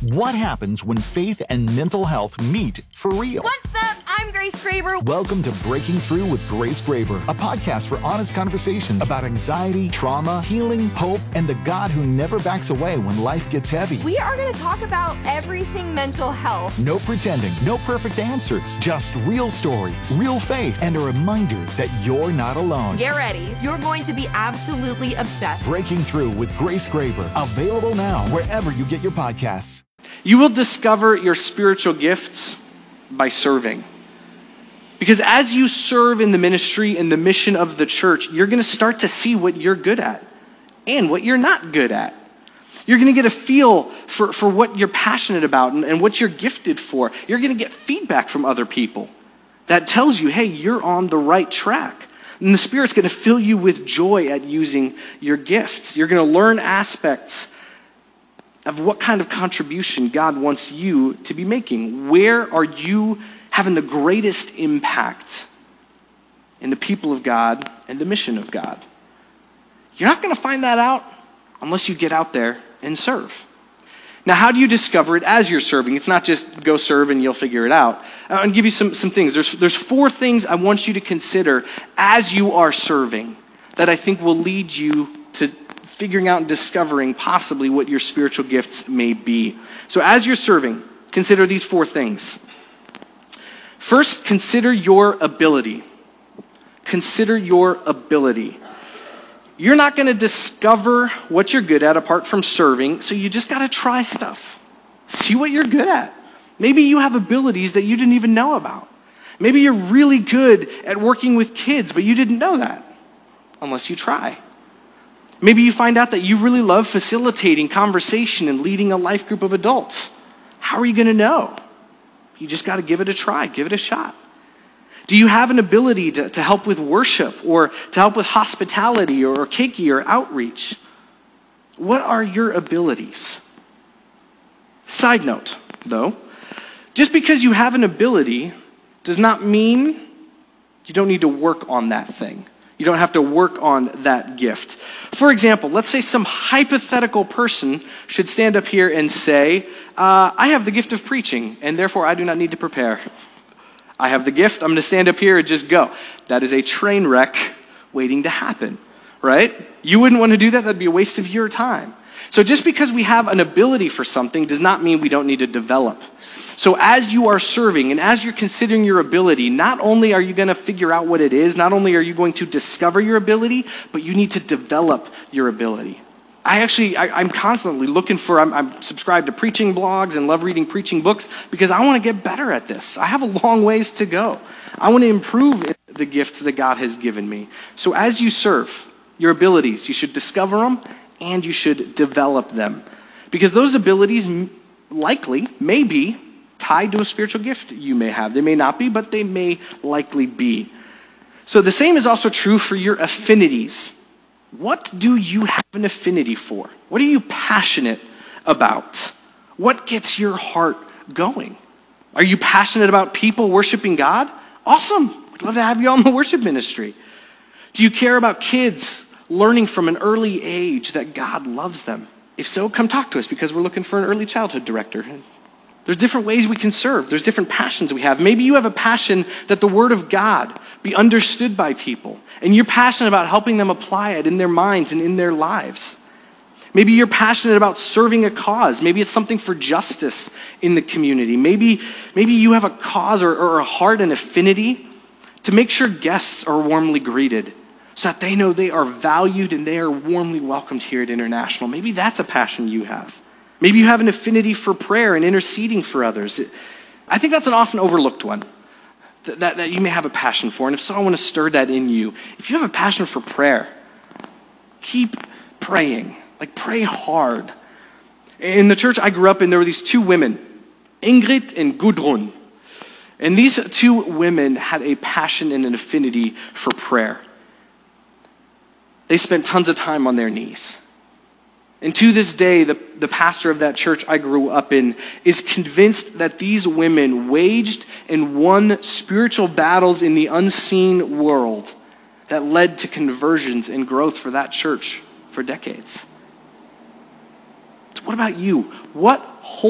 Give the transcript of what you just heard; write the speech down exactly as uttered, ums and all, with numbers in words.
What happens when faith and mental health meet for real? What's up? I'm Grace Graber. Welcome to Breaking Through with Grace Graber, a podcast for honest conversations about anxiety, trauma, healing, hope, and the God who never backs away when life gets heavy. We are going to talk about everything mental health. No pretending, no perfect answers, just real stories, real faith, and a reminder that you're not alone. Get ready. You're going to be absolutely obsessed. Breaking Through with Grace Graber, available now wherever you get your podcasts. You will discover your spiritual gifts by serving. Because as you serve in the ministry and the mission of the church, you're going to start to see what you're good at and what you're not good at. You're going to get a feel for, for what you're passionate about and, and what you're gifted for. You're going to get feedback from other people that tells you, hey, you're on the right track. And the Spirit's going to fill you with joy at using your gifts. You're going to learn aspects of what kind of contribution God wants you to be making. Where are you having the greatest impact in the people of God and the mission of God? You're not going to find that out unless you get out there and serve. Now, how do you discover it as you're serving? It's not just go serve and you'll figure it out. I'll give you some, some things. There's, there's four things I want you to consider as you are serving that I think will lead you to figuring out and discovering possibly what your spiritual gifts may be. So as you're serving, consider these four things. First, consider your ability. Consider your ability. You're not going to discover what you're good at apart from serving, so you just got to try stuff. See what you're good at. Maybe you have abilities that you didn't even know about. Maybe you're really good at working with kids, but you didn't know that unless you try. Maybe you find out that you really love facilitating conversation and leading a life group of adults. How are you going to know? You just got to give it a try, give it a shot. Do you have an ability to, to help with worship or to help with hospitality or keiki or outreach? What are your abilities? Side note, though, just because you have an ability does not mean you don't need to work on that thing. You don't have to work on that gift. For example, let's say some hypothetical person should stand up here and say, uh, I have the gift of preaching, and therefore I do not need to prepare. I have the gift, I'm going to stand up here and just go. That is a train wreck waiting to happen, right? You wouldn't want to do that. That'd be a waste of your time. So just because we have an ability for something does not mean we don't need to develop. So as you are serving and as you're considering your ability, not only are you going to figure out what it is, not only are you going to discover your ability, but you need to develop your ability. I actually, I, I'm constantly looking for, I'm, I'm subscribed to preaching blogs and love reading preaching books because I want to get better at this. I have a long ways to go. I want to improve the gifts that God has given me. So as you serve your abilities, you should discover them and you should develop them. Because those abilities likely may be tied to a spiritual gift you may have. They may not be, but they may likely be. So the same is also true for your affinities. What do you have an affinity for? What are you passionate about? What gets your heart going? Are you passionate about people worshiping God? Awesome. We'd love to have you on the worship ministry. Do you care about kids learning from an early age that God loves them? If so, come talk to us because we're looking for an early childhood director. There's different ways we can serve. There's different passions we have. Maybe you have a passion that the Word of God be understood by people, and you're passionate about helping them apply it in their minds and in their lives. Maybe you're passionate about serving a cause. Maybe it's something for justice in the community. Maybe, maybe you have a cause or, or a heart and affinity to make sure guests are warmly greeted so that they know they are valued and they are warmly welcomed here at International. Maybe that's a passion you have. Maybe you have an affinity for prayer and interceding for others. I think that's an often overlooked one that, that, that you may have a passion for. And if so, I want to stir that in you. If you have a passion for prayer, keep praying. Like, pray hard. In the church I grew up in, there were these two women, Ingrid and Gudrun. And these two women had a passion and an affinity for prayer. They spent tons of time on their knees. And to this day, the, the pastor of that church I grew up in is convinced that these women waged and won spiritual battles in the unseen world that led to conversions and growth for that church for decades. So what about you? What